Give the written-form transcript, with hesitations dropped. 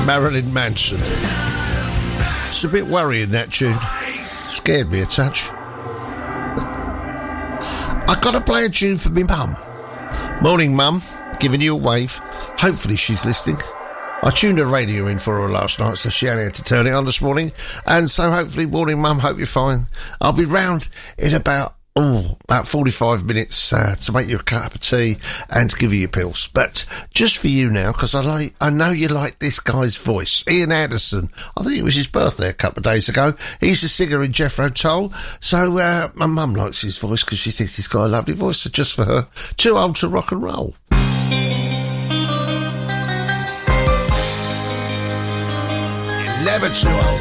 Marilyn Manson. It's a bit worrying, that tune. Scared me a touch. I got to play a tune for me mum. Morning, mum. Giving you a wave. Hopefully she's listening. I tuned her radio in for her last night, so she only had to turn it on this morning. And so hopefully, morning, mum, hope you're fine. I'll be round in about 45 minutes to make you a cup of tea and to give you your pills. But just for you now, because I know you like this guy's voice. Ian Anderson. I think it was his birthday a couple of days ago. He's a singer in Jethro Tull. So my mum likes his voice because she thinks he's got a lovely voice. So just for her, too old to rock and roll. You're never too old.